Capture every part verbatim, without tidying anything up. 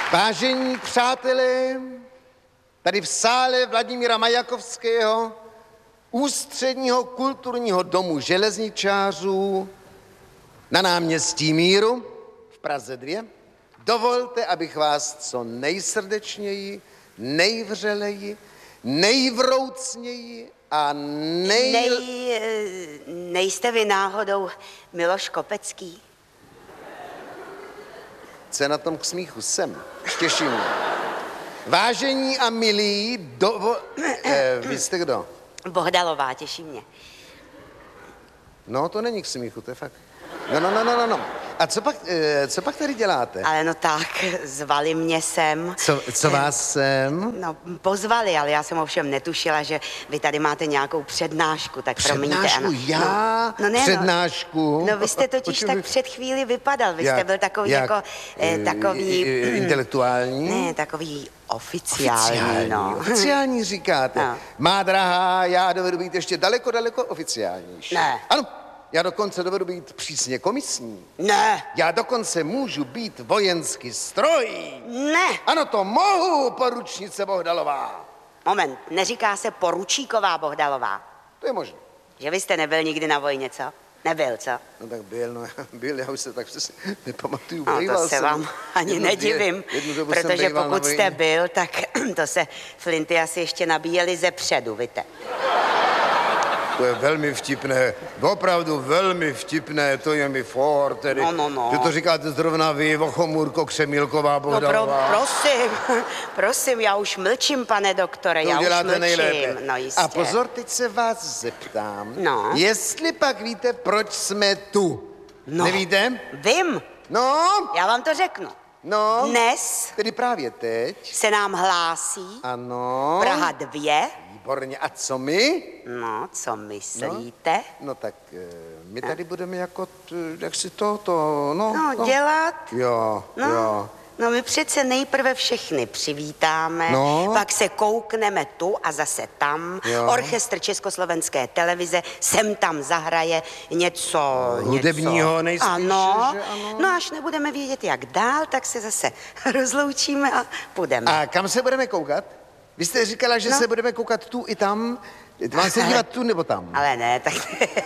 Vážení přátelé, tady v sále Vladimíra Majakovského, Ústředního kulturního domu železničářů na náměstí Míru v Praze dvě, dovolte, abych vás co nejsrdečněji, nejvřeleji, nejvroucněji a nej... Nej... Nejste vy náhodou Miloš Kopecký? Co je na tom k smíchu? Jsem. Těší mě. Vážení a milí, dovo... Eh, vy jste kdo? Bohdalová, těší mě. No, to není k smíchu, to je fakt. No, no, no, no, no, no. A co pak, eh, co pak tady děláte? Ale no tak, zvali mě sem. Co, co vás sem? No, pozvali, ale já jsem ovšem netušila, že vy tady máte nějakou přednášku, tak promiňte. Přednášku? Ano. Já? No, no ne, Přednášku? No, no vy jste totiž tak před chvíli vypadal, vy jste Jak? byl takový Jak? jako, eh, takový... Intelektuální? Ne, takový oficiální, Oficiální, no. oficiální říkáte. No. Má drahá, já dovedu být ještě daleko, daleko oficiálnější. Ne. Ano, já dokonce dovedu být přísně komisní. Ne, Já dokonce můžu být vojensky stroj. ne. Ano, to mohu, poručnice Bohdalová. Moment, neříká se poručíková Bohdalová. To je možné. Že vy jste nebyl nikdy na vojně, co? Nebyl, co? No tak byl, no byl, já už se tak přesně nepamatuju. No, Bejval to se jsem. vám ani Jednu nedivím, dvě- jednu dobu jsem protože bejval na pokud vojně. jste byl, tak to se flinty asi ještě nabíjely ze předu, víte. To je velmi vtipné, opravdu velmi vtipné, to je mi for, tedy. No, no, no. Že to říkáte zrovna vy, Vochomůrko Křemílková No pro, Bohdalová. prosím, prosím, já už mlčím, pane doktore, To já už uděláte mlčím. nejlépe. No jistě. A pozor, teď se vás zeptám, No. jestli pak víte, proč jsme tu. No. Nevíte? Vím, No, já vám to řeknu. no. Dnes Tedy právě teď. se nám hlásí Ano. Praha dvě. Výborně. A co my? No, co myslíte? No tak eh, my tady budeme jako, t, jak si to, to, no. No, dělat? Jo, No, jo. no my přece nejprve všechny přivítáme, No. pak se koukneme tu a zase tam. Jo. Orchestr Československé televize sem tam zahraje něco... Hudebního něco. nejspíše, ano. že ano? No až nebudeme vědět, jak dál, tak se zase rozloučíme a půjdeme. A kam se budeme koukat? Vy jste říkala, že No. se budeme koukat tu i tam. Mám se dívat tu nebo tam? Ale ne, tak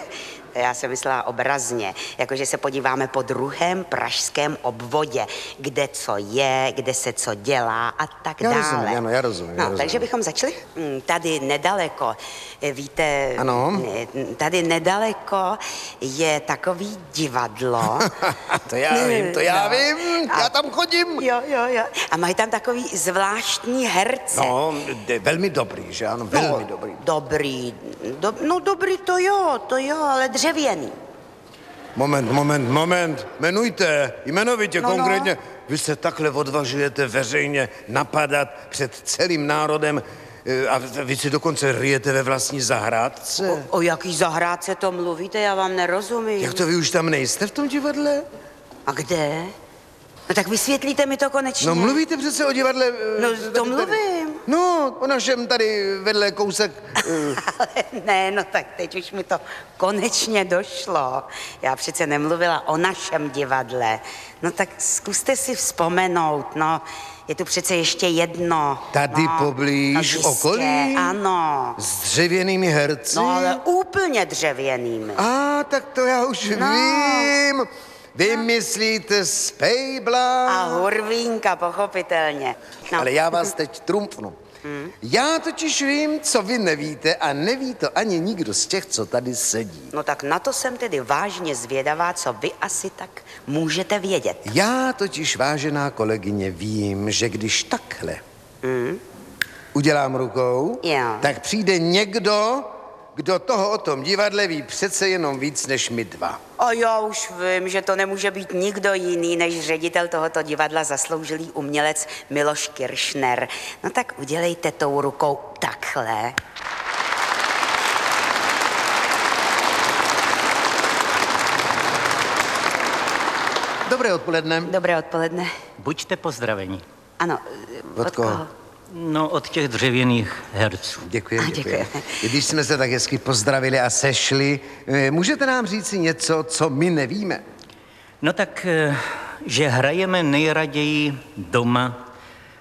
já jsem myslela obrazně, jakože se podíváme po druhém pražském obvodě, kde co je, kde se co dělá a tak Já dále. rozumím, ano, já rozumím, No, já rozumím. takže bychom začali Mm, tady nedaleko, eh, víte, Ano. eh, tady nedaleko je takový divadlo. To já vím, to já No. vím, A- já tam chodím. Jo, jo, jo. A mají tam takový zvláštní herce. No, de, velmi dobrý, že ano, velmi dobrý. Dobrý, do, no dobrý to jo, to jo, ale dřevěný. Moment, moment, moment, jmenujte, jmenovitě, No, no. konkrétně. Vy se takhle odvažujete veřejně napadat před celým národem eh, a vy si dokonce ryjete ve vlastní zahrádce. O, o jaký zahrádce to mluvíte, já vám nerozumím. Jak to vy už tam nejste v tom divadle? A kde? No tak vysvětlíte mi to konečně. No mluvíte přece o divadle... eh, No, tady- to tady- mluvím. No, o našem tady vedle kousek... eh, Ale ne, no tak teď už mi to konečně došlo. Já přece nemluvila o našem divadle. No tak zkuste si vzpomenout, no. Je tu přece ještě jedno. Tady no, poblíž, no, jistě, okolí? Ano. s dřevěnými herci. No ale úplně dřevěnými. A, tak to já už No. vím. Vy myslíte Spejbla? A Hurvínka, pochopitelně. No. Ale já vás teď trumfnu. Hmm. Já totiž vím, co vy nevíte a neví to ani nikdo z těch, co tady sedí. No tak na to jsem tedy vážně zvědavá, co vy asi tak můžete vědět. Já totiž, vážená kolegyně, vím, že když takhle hmm. udělám rukou, Jo. tak přijde někdo, kdo toho o tom divadle ví přece jenom víc než my dva. A já už vím, že to nemůže být nikdo jiný než ředitel tohoto divadla, zasloužilý umělec Miloš Kiršner. No tak udělejte tou rukou takhle. Dobré odpoledne. Dobré odpoledne. Buďte pozdraveni. Ano, Od od koho? koho? No, od těch dřevěných herců. Děkuji, A, děkuji. děkujeme. Když jsme se tak hezky pozdravili a sešli, eh, můžete nám říci něco, co my nevíme? No tak, eh, že hrajeme nejraději doma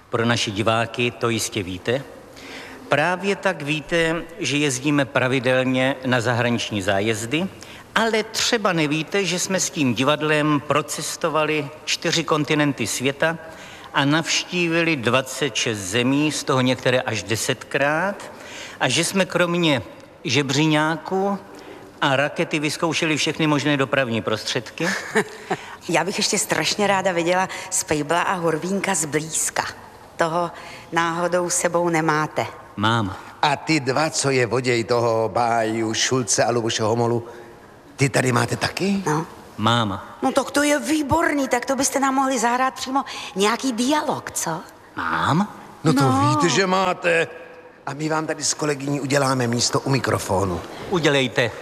Pro naše diváky to jistě víte. Právě tak víte, že jezdíme pravidelně na zahraniční zájezdy, ale třeba nevíte, že jsme s tím divadlem procestovali čtyři kontinenty světa a navštívili dvacet šest zemí, z toho některé až desetkrát, a že jsme kromě žebříňáku a rakety vyzkoušeli všechny možné dopravní prostředky. Já bych ještě strašně ráda viděla Spejbla a Horvínka zblízka. Toho náhodou sebou nemáte. Mám. A ty dva, co je voděj toho Báju, Šulce a Luboše Homolu, ty tady máte taky? No. Mám. No tak to je výborný, tak to byste nám mohli zahrát přímo nějaký dialog, co? Mám? No to No. víte, že máte. A my vám tady s kolegyní uděláme místo u mikrofonu. Udělejte.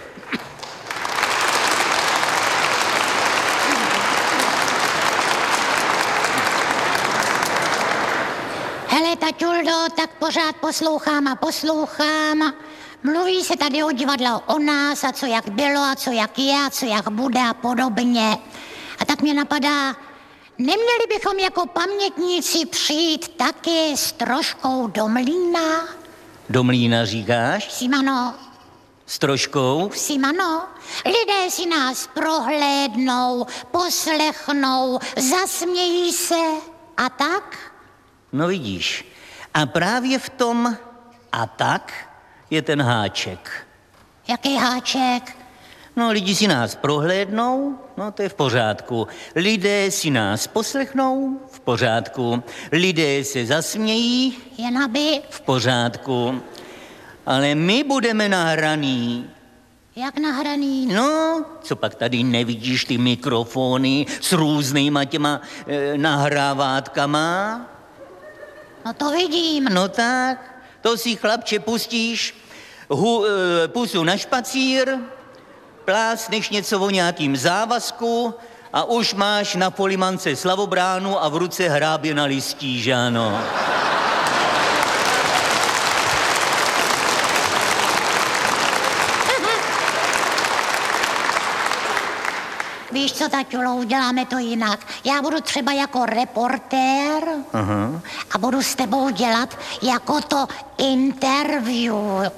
Hele, taťuldo, tak pořád poslouchám a poslouchám. Mluví se tady o divadle o nás a co jak bylo a co jak je a co jak bude a podobně. A tak mě napadá, neměli bychom jako pamětníci přijít taky s troškou do mlýna? Do mlýna říkáš? Simano, S troškou? Simano, lidé si nás prohlédnou, poslechnou, zasmějí se a tak? No vidíš. A právě v tom a tak je ten háček. Jaký háček? No, lidi si nás prohlédnou, no to je v pořádku. Lidé si nás poslechnou, v pořádku. Lidé se zasmějí, Jen aby, v pořádku. Ale my budeme nahraný. jak nahraný. No, co pak tady nevidíš ty mikrofony s různýma těma e, nahrávátkama? No to vidím. No tak, to si chlapče pustíš hu, e, pusu na špacír, plásneš něco o nějakým závazku a už máš na polimance slavobránu a v ruce hrábě na listí, že ano? Víš co, taťulo, uděláme to jinak. Já budu třeba jako reportér Aha. a budu s tebou dělat jako to interview,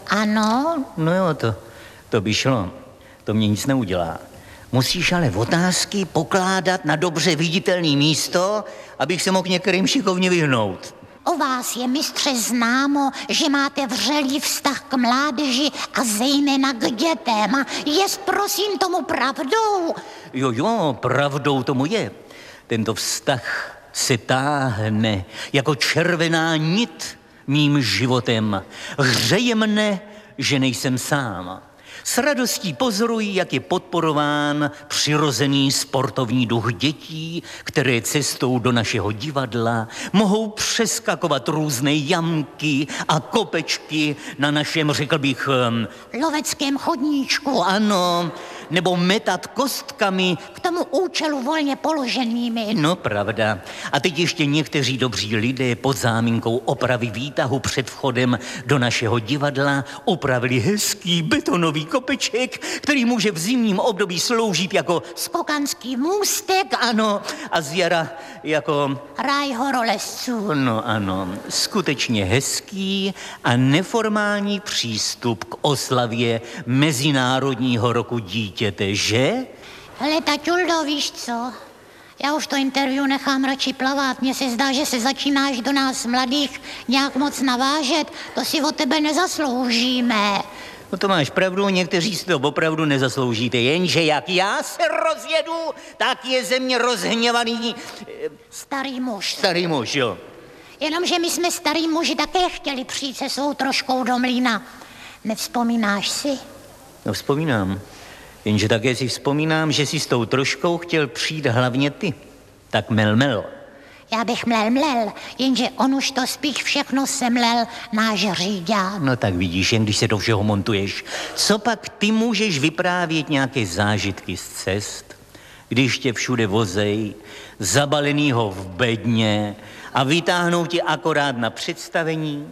ano? No jo, to, to by šlo. To mě nic neudělá. Musíš ale otázky pokládat na dobře viditelné místo, abych se mohl některým šikovně vyhnout. O vás je, mistře, známo, že máte vřelý vztah k mládeži a zejména k dětem. Jest prosím tomu pravdou? Jo, jo, pravdou tomu je. Tento vztah se táhne jako červená nit mým životem. Hřeje mne, že nejsem sám. S radostí pozoruji, jak je podporován přirozený sportovní duch dětí, které cestou do našeho divadla mohou přeskakovat různé jamky a kopečky na našem, řekl bych, um, Loveckém chodníčku. ano, nebo metat kostkami. K tomu účelu volně položenými. No, pravda. A teď ještě někteří dobří lidé pod záminkou opravy výtahu před vchodem do našeho divadla upravili hezký betonový kopeček, který může v zimním období sloužit jako Skokanský můstek, ano, a z jara jako, ráj horolezců. no ano, skutečně hezký a neformální přístup k oslavě Mezinárodního roku dítěte, že? Hele, taťuldo, víš co? Já už to interview nechám radši plavat. Mně se zdá, že se začínáš do nás mladých nějak moc navážet. To si od tebe nezasloužíme. No to máš pravdu, někteří si to opravdu nezasloužíte, jenže jak já se rozjedu, tak je ze mě rozhněvaný eh, Starý muž. starý muž, jo. Jenomže my jsme starý muži také chtěli přijít se svou troškou do mlýna. Nevzpomínáš si? No vzpomínám, jenže také si vzpomínám, že si s tou troškou chtěl přijít hlavně ty. Tak mel mel. Já bych mlel mlel, jenže on už to spíš všechno semlel náš říďák. No tak vidíš, jen když se do všeho montuješ. Co pak ty můžeš vyprávět nějaké zážitky z cest, když tě všude vozej, zabalenýho v bedně a vytáhnou tě akorát na představení?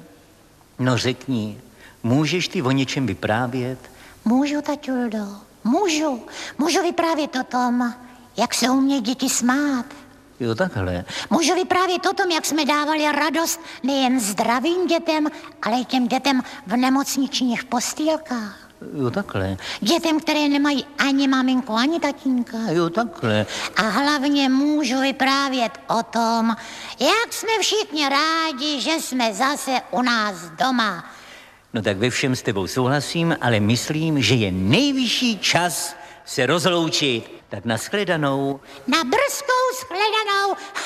No řekni, můžeš ty o něčem vyprávět? Můžu, taťuldo, můžu. Můžu vyprávět o tom, jak se umějí děti smát. Jo, takhle. Můžu vyprávět o tom, jak jsme dávali radost nejen zdravým dětem, ale i těm dětem v nemocničních postýlkách. Jo, takhle. Dětem, které nemají ani maminku, ani tatínka. Jo, takhle. A hlavně můžu vyprávět o tom, jak jsme všichni rádi, že jsme zase u nás doma. No tak ve všem s tebou souhlasím, ale myslím, že je nejvyšší čas se rozloučit. Tak nashledanou. Na brzkou shledanou.